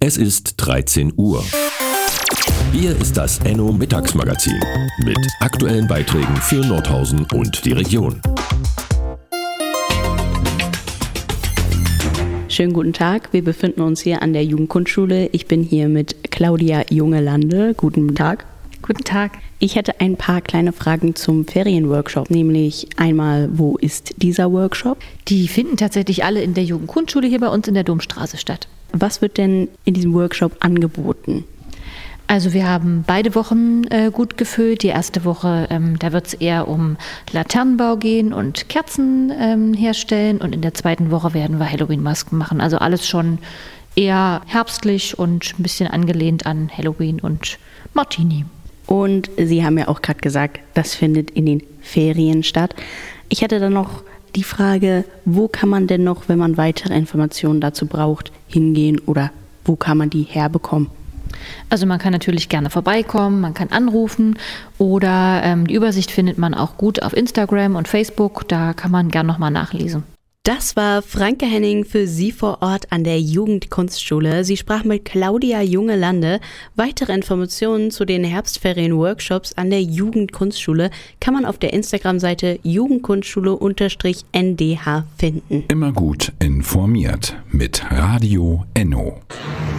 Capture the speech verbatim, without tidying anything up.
Es ist dreizehn Uhr. Hier ist das Enno Mittagsmagazin mit aktuellen Beiträgen für Nordhausen und die Region. Schönen guten Tag, wir befinden uns hier an der Jugendkunstschule. Ich bin hier mit Claudia Junge-Lande. Guten Tag. Guten Tag. Ich hätte ein paar kleine Fragen zum Ferienworkshop, nämlich einmal, wo ist dieser Workshop? Die finden tatsächlich alle in der Jugendkunstschule hier bei uns in der Domstraße statt. Was wird denn in diesem Workshop angeboten? Also wir haben beide Wochen äh, gut gefüllt. Die erste Woche, ähm, da wird es eher um Laternenbau gehen und Kerzen ähm, herstellen. Und in der zweiten Woche werden wir Halloween-Masken machen. Also alles schon eher herbstlich und ein bisschen angelehnt an Halloween und Martini. Und Sie haben ja auch gerade gesagt, das findet in den Ferien statt. Ich hätte dann noch die Frage, wo kann man denn noch, wenn man weitere Informationen dazu braucht, hingehen oder wo kann man die herbekommen? Also man kann natürlich gerne vorbeikommen, man kann anrufen oder ähm, die Übersicht findet man auch gut auf Instagram und Facebook, da kann man gerne nochmal nachlesen. Das war Franke Henning für Sie vor Ort an der Jugendkunstschule. Sie sprach mit Claudia Junge-Lande. Weitere Informationen zu den Herbstferien-Workshops an der Jugendkunstschule kann man auf der Instagram-Seite Jugendkunstschule-N D H finden. Immer gut informiert mit Radio Enno.